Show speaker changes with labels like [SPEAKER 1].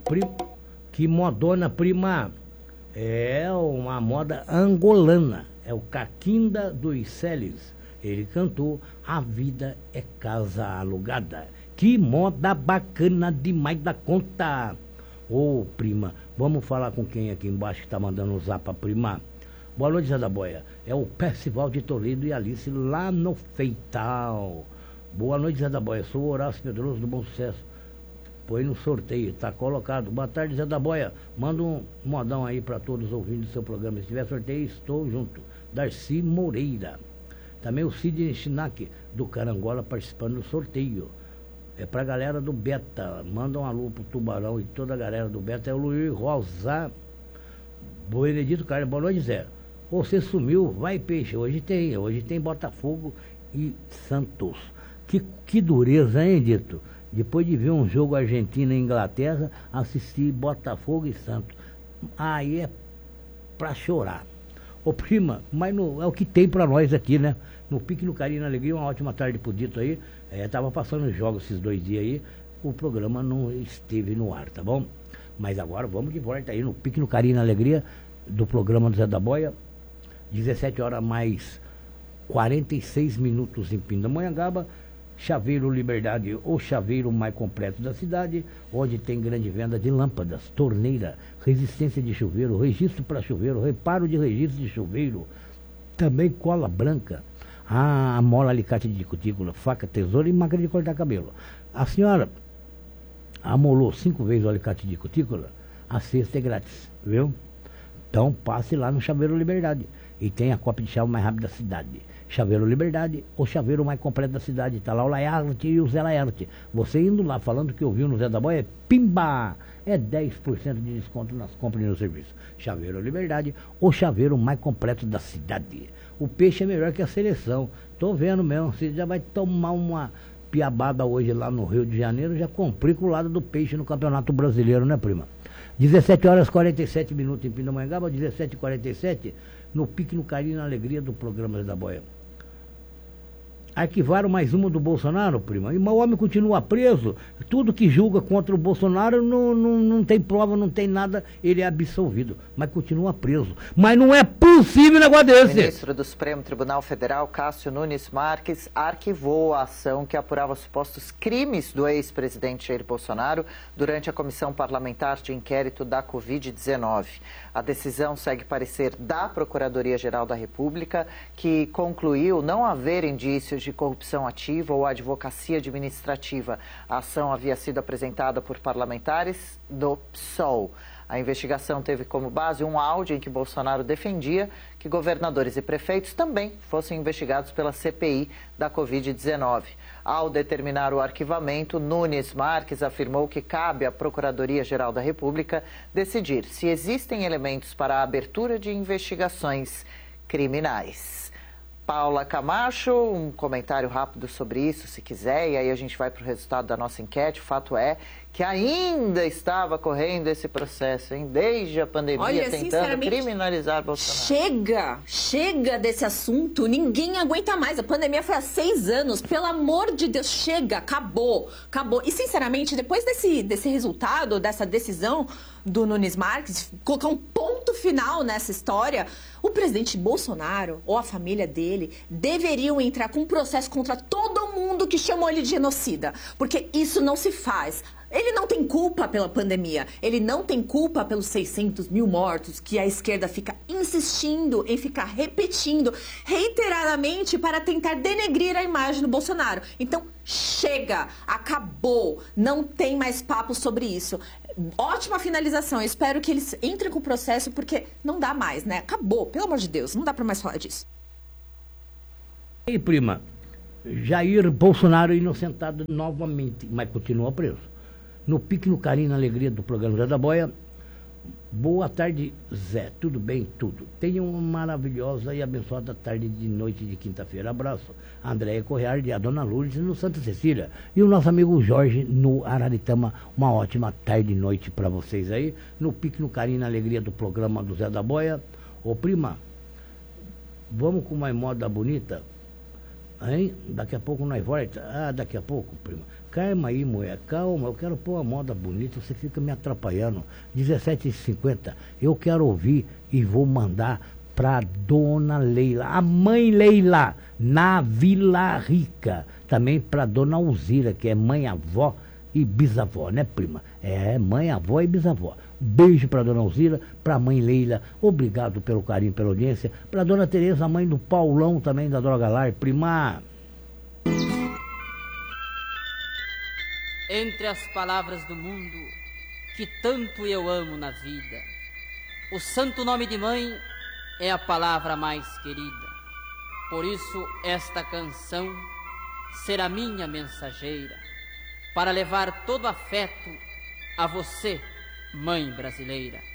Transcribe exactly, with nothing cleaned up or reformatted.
[SPEAKER 1] Pri, que modona, prima. É uma moda angolana. É o Caquinda dos Celes. Ele cantou A Vida é Casa Alugada. Que moda bacana demais da conta. Ô, oh, prima, vamos falar com quem aqui embaixo que tá mandando usar pra prima. Boa noite, Zé da Boia. É o Percival de Toledo e Alice lá no Feital. Boa noite, Zé da Boia. Sou o Horácio Pedroso do Bom Sucesso. Põe no sorteio, tá colocado. Boa tarde, Zé da Boia. Manda um modão aí pra todos os ouvintes do seu programa. Se tiver sorteio, estou junto. Darcy Moreira. Também o Sidney Schinack do Carangola participando do sorteio. É pra galera do Beta. Manda um alô pro Tubarão e toda a galera do Beta. É o Luiz Rosa. Benedito Carlos. Boa noite, Zé. Você sumiu, vai peixe. Hoje tem, hoje tem Botafogo e Santos. Que, que dureza, hein, Dito? Depois de ver um jogo Argentina e Inglaterra, assistir Botafogo e Santos. Aí é pra chorar. Ô, prima, mas no, é o que tem pra nós aqui, né? No Pique, no Carinho, na Alegria, uma ótima tarde pro Dito aí. É, tava passando os jogos esses dois dias aí, o programa não esteve no ar, tá bom? Mas agora vamos de volta aí no Pique, no Carinho, na Alegria, do programa do Zé da Boia. dezessete horas mais quarenta e seis minutos em Pindamonhangaba. Chaveiro Liberdade, o chaveiro mais completo da cidade, onde tem grande venda de lâmpadas, torneira, resistência de chuveiro, registro para chuveiro, reparo de registro de chuveiro, também cola branca, a mola alicate de cutícula, faca, tesoura e máquina de cortar cabelo. A senhora amolou cinco vezes o alicate de cutícula, a sexta é grátis, viu? Então passe lá no Chaveiro Liberdade e tem a cópia de chave mais rápida da cidade. Chaveiro Liberdade, o chaveiro mais completo da cidade. Está lá o Laerte e o Zé Laerte. Você indo lá falando que ouviu no Zé da Boia, é pimba! É dez por cento de desconto nas compras e no serviço. Chaveiro Liberdade, o chaveiro mais completo da cidade. O peixe é melhor que a seleção. Tô vendo mesmo, você já vai tomar uma piabada hoje lá no Rio de Janeiro, já comprei com o lado do peixe no Campeonato Brasileiro, né, prima? dezessete horas e quarenta e sete minutos em Pindamonhangaba, dezessete e quarenta e sete, no Pique, no Carinho, na Alegria do programa Zé da Boia. Arquivaram mais uma do Bolsonaro, prima, e o homem continua preso. Tudo que julga contra o Bolsonaro não, não, não tem prova, não tem nada, ele é absolvido, mas continua preso. Mas não é possível um negócio desse.
[SPEAKER 2] O ministro do Supremo Tribunal Federal, Cássio Nunes Marques, arquivou a ação que apurava supostos crimes do ex-presidente Jair Bolsonaro durante a Comissão Parlamentar de Inquérito da covid dezenove. A decisão segue parecer da Procuradoria-Geral da República, que concluiu não haver indícios de corrupção ativa ou advocacia administrativa. A ação havia sido apresentada por parlamentares do P SOL. A investigação teve como base um áudio em que Bolsonaro defendia que governadores e prefeitos também fossem investigados pela C P I da covid dezenove. Ao determinar o arquivamento, Nunes Marques afirmou que cabe à Procuradoria-Geral da República decidir se existem elementos para a abertura de investigações criminais. Paula Camacho, um comentário rápido sobre isso, se quiser, e aí a gente vai para o resultado da nossa enquete. O fato é que ainda estava correndo esse processo, hein? Desde a pandemia, Olha, tentando criminalizar Bolsonaro.
[SPEAKER 3] Chega, chega desse assunto, ninguém aguenta mais. A pandemia foi há seis anos, pelo amor de Deus, chega, acabou, acabou. E sinceramente, depois desse, desse resultado, dessa decisão do Nunes Marques, colocar um ponto final nessa história, o presidente Bolsonaro ou a família dele deveriam entrar com um processo contra todo mundo que chamou ele de genocida, porque isso não se faz. Ele não tem culpa pela pandemia, ele não tem culpa pelos seiscentos mil mortos que a esquerda fica insistindo em ficar repetindo reiteradamente para tentar denegrir a imagem do Bolsonaro. Então, chega, acabou, não tem mais papo sobre isso. Ótima finalização, eu espero que eles entrem com o processo, porque não dá mais, né? Acabou, pelo amor de Deus, não dá para mais falar disso.
[SPEAKER 1] E prima, Jair Bolsonaro inocentado novamente, mas continua preso. No Pique, no Carinho, na Alegria do programa Zé da Boia. Boa tarde, Zé. Tudo bem? Tudo. Tenha uma maravilhosa e abençoada tarde de noite de quinta-feira. Abraço. Andréia Correia e a Dona Lourdes no Santa Cecília. E o nosso amigo Jorge no Araritama. Uma ótima tarde e noite para vocês aí. No Pique, no Carinho, na Alegria do programa do Zé da Boia. Ô, prima, vamos com uma moda bonita? Hein? Daqui a pouco nós volta. Ah, daqui a pouco, prima. Calma aí, mulher, calma, eu quero pôr uma moda bonita, você fica me atrapalhando. dezessete e cinquenta, eu quero ouvir e vou mandar pra dona Leila, a mãe Leila, na Vila Rica. Também pra dona Alzira, que é mãe, avó e bisavó, né, prima? É, mãe, avó e bisavó. Beijo pra dona Alzira, pra mãe Leila, obrigado pelo carinho, pela audiência. Pra dona Tereza, mãe do Paulão, também da Droga Lar, prima.
[SPEAKER 4] Entre as palavras do mundo que tanto eu amo na vida, o santo nome de mãe é a palavra mais querida. Por isso esta canção será minha mensageira, para levar todo afeto a você, mãe brasileira.